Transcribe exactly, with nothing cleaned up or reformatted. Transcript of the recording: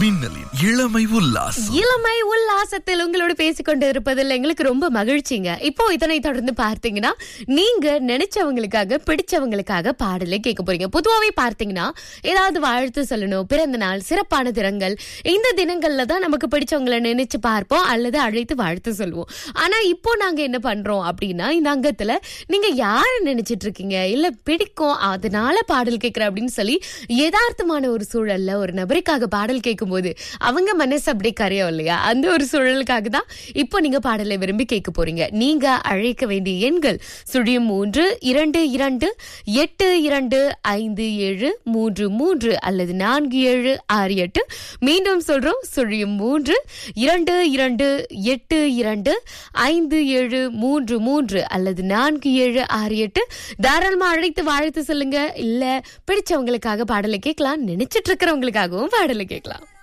மின்னலின் இளமை உல்லாசம். இளமை உல்லாசத்தில் உங்களோடு பேசிக்கொண்டு இருப்பதில் எங்களுக்கு ரொம்ப மகிழ்ச்சிங்க. இப்போ இதனை தொடர்ந்து பார்த்தீங்கன்னா நீங்க நினைச்சவங்களுக்காக பிடிச்சவங்களுக்காக பாடலை கேட்க போறீங்க. பொதுவாவே பார்த்தீங்கன்னா ஏதாவது வாழ்த்து சொல்லணும், பிறந்த நாள், சிறப்பான தினங்கள், இந்த தினங்கள்ல தான் நமக்கு பிடிச்சவங்களை நினைச்சு பார்ப்போம் அல்லது அழைத்து வாழ்த்து சொல்லுவோம். ஆனா இப்போ நாங்க என்ன பண்றோம் அப்படின்னா, இந்த அங்கத்துல நீங்க யார நினைச்சிட்டு இருக்கீங்க, இல்ல பிடிக்கும் அதனால பாடல் கேட்கிற அப்படின்னு சொல்லி யதார்த்தமான ஒரு சூழல்ல ஒரு நபருக்காக பாடல் கேட்கும் போது அவங்க மனசு அப்படியே கரையும் இல்லையா, அந்த ஒரு சூழலுக்காக தான் இப்போ நீங்க பாடலை விரும்பி கேட்க போறீங்க. நீங்க அழைக்க வேண்டிய எண்கள் சுழியம் மூன்று இரண்டு இரண்டு எட்டு இரண்டு ஐந்து ஏழு மூன்று மூன்று அல்லது நான்கு ஏழு ஆறு எட்டு. மீண்டும் சொல்றோம், சுழியம் மூன்று இரண்டு இரண்டு எட்டு இரண்டு ஐந்து ஏழு மூன்று மூன்று அல்லது நான்கு ஏழு ஆறு எட்டு. தாராளமா அழைத்து வாழ்த்து சொல்லுங்க. இல்ல பிடிச்சவங்களுக்காக பாடலை கேட்கலாம், நினைச்சிட்டு இருக்கிறவங்களுக்காகவும் பாடலை கேட்கலாம்.